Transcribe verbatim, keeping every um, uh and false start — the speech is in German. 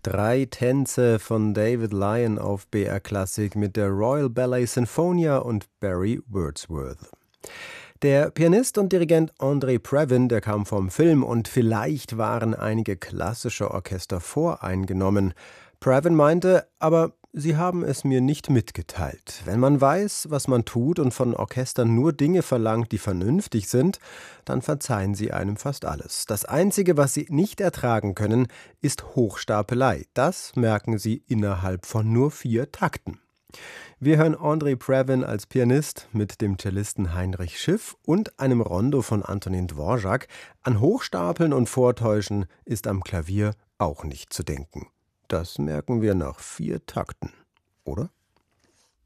Drei Tänze von David Lyon auf B R Klassik mit der Royal Ballet Sinfonia und Barry Wordsworth. Der Pianist und Dirigent Andre Previn, der kam vom Film und vielleicht waren einige klassische Orchester voreingenommen. Previn meinte, aber sie haben es mir nicht mitgeteilt. Wenn man weiß, was man tut und von Orchestern nur Dinge verlangt, die vernünftig sind, dann verzeihen sie einem fast alles. Das Einzige, was sie nicht ertragen können, ist Hochstapelei. Das merken sie innerhalb von nur vier Takten. Wir hören Andre Previn als Pianist mit dem Cellisten Heinrich Schiff und einem Rondo von Antonin Dvorak. An Hochstapeln und Vortäuschen ist am Klavier auch nicht zu denken. Das merken wir nach vier Takten, oder?